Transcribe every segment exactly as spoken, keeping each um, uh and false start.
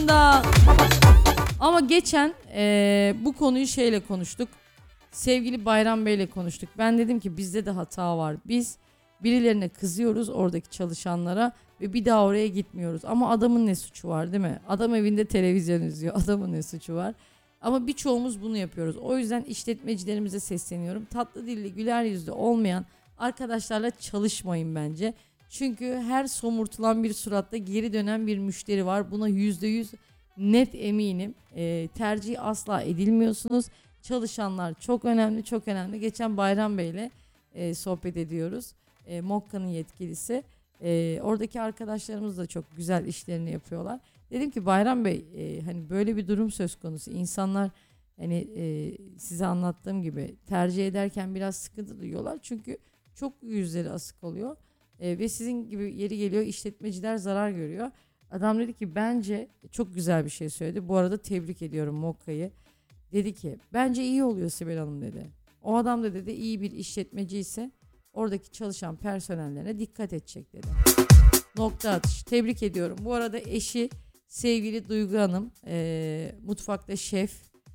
da. Ama geçen e, bu konuyu şeyle konuştuk. Sevgili Bayram Bey'le konuştuk. Ben dedim ki bizde de hata var. Biz birilerine kızıyoruz, oradaki çalışanlara, ve bir daha oraya gitmiyoruz. Ama adamın ne suçu var, değil mi? Adam evinde televizyon izliyor. Adamın ne suçu var? Ama birçoğumuz bunu yapıyoruz. O yüzden işletmecilerimize sesleniyorum. Tatlı dilli, güler yüzlü olmayan arkadaşlarla çalışmayın bence. Çünkü her somurtulan bir suratta geri dönen bir müşteri var. Buna yüzde yüz net eminim. E, tercih asla edilmiyorsunuz. Çalışanlar çok önemli, çok önemli. Geçen Bayram Bey'le e, sohbet ediyoruz. E, Mokka'nın yetkilisi. E, oradaki arkadaşlarımız da çok güzel işlerini yapıyorlar. Dedim ki Bayram Bey, e, hani böyle bir durum söz konusu. İnsanlar hani e, size anlattığım gibi tercih ederken biraz sıkıntı duyuyorlar. Çünkü çok yüzleri asık oluyor. E, ve sizin gibi yeri geliyor işletmeciler zarar görüyor. Adam dedi ki bence, çok güzel bir şey söyledi. Bu arada tebrik ediyorum Mokka'yı. Dedi ki bence iyi oluyor Sibel Hanım dedi. O adam da dedi iyi bir işletmeci ise oradaki çalışan personellerine dikkat edecek dedi. Nokta atış. Tebrik ediyorum. Bu arada eşi sevgili Duygu Hanım e, mutfakta şef.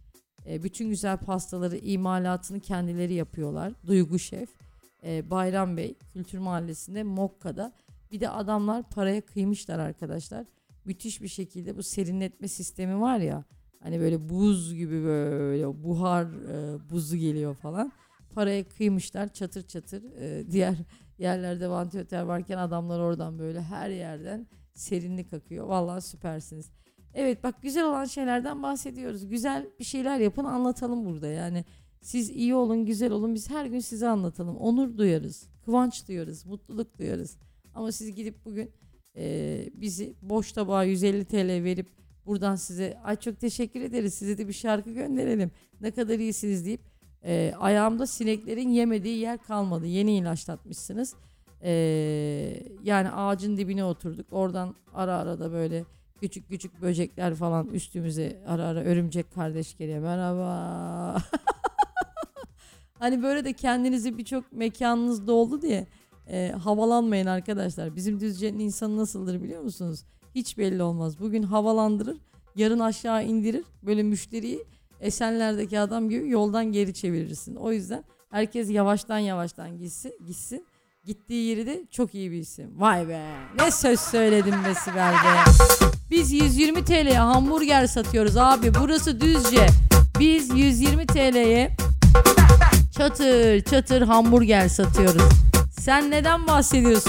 E, bütün güzel pastaları, imalatını kendileri yapıyorlar. Duygu Şef. E, Bayram Bey Kültür Mahallesi'nde Mokka'da. Bir de adamlar paraya kıymışlar arkadaşlar. Müthiş bir şekilde bu serinletme sistemi var ya. Hani böyle buz gibi böyle buhar e, buzu geliyor falan. Paraya kıymışlar çatır çatır. E, diğer yerlerde vantilatör varken adamlar oradan böyle her yerden serinlik akıyor. Vallahi süpersiniz. Evet bak, güzel olan şeylerden bahsediyoruz. Güzel bir şeyler yapın, anlatalım burada yani. Siz iyi olun, güzel olun, biz her gün size anlatalım. Onur duyarız, kıvanç duyarız, mutluluk duyarız. Ama siz gidip bugün e, bizi boş tabağa yüz elli TL verip buradan size ay çok teşekkür ederiz, size de bir şarkı gönderelim, ne kadar iyisiniz deyip e, ayağımda sineklerin yemediği yer kalmadı. Yeni ilaçlatmışsınız. E, yani ağacın dibine oturduk. Oradan ara ara da böyle küçük küçük böcekler falan üstümüze ara ara örümcek kardeş geliyor. Merhaba. Hani böyle de kendinizi birçok mekanınız doldu diye e, havalanmayın arkadaşlar. Bizim Düzce'nin insanı nasıldır biliyor musunuz? Hiç belli olmaz. Bugün havalandırır, yarın aşağı indirir. Böyle müşteriyi Esenler'deki adam gibi yoldan geri çevirirsin. O yüzden herkes yavaştan yavaştan gitsin. gitsin. Gittiği yeri de çok iyi bilsin. Vay be, ne söz söyledim be Sibel be. Biz yüz yirmi TL'ye hamburger satıyoruz abi. Burası Düzce. Biz yüz yirmi TL'ye çatır çatır hamburger satıyoruz. Sen neden bahsediyorsun?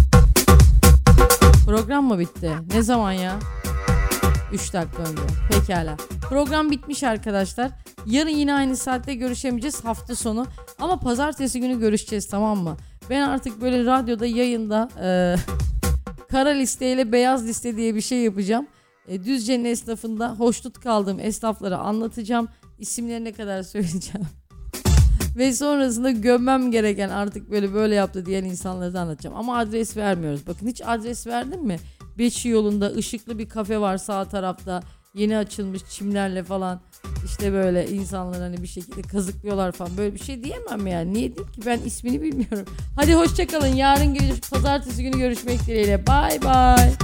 Program mı bitti? Ne zaman ya? üç dakika önce. Pekala. Program bitmiş arkadaşlar. Yarın yine aynı saatte görüşemeyeceğiz, hafta sonu. Ama pazartesi günü görüşeceğiz, tamam mı? Ben artık böyle radyoda, yayında e, kara listeyle beyaz liste diye bir şey yapacağım. E, Düzce'nin esnafında hoşnut kaldığım esnafları anlatacağım. İsimlerine kadar söyleyeceğim. Ve sonrasında gömmem gereken artık böyle böyle yaptı diyen insanları da anlatacağım. Ama adres vermiyoruz. Bakın, hiç adres verdim mi? Beşi yolunda ışıklı bir kafe var sağ tarafta. Yeni açılmış çimlerle falan. İşte böyle insanlar hani bir şekilde kazıklıyorlar falan. Böyle bir şey diyemem yani. Niye diyeyim ki, ben ismini bilmiyorum. Hadi hoşçakalın. Yarın görüş, pazartesi günü görüşmek dileğiyle. Bye bye.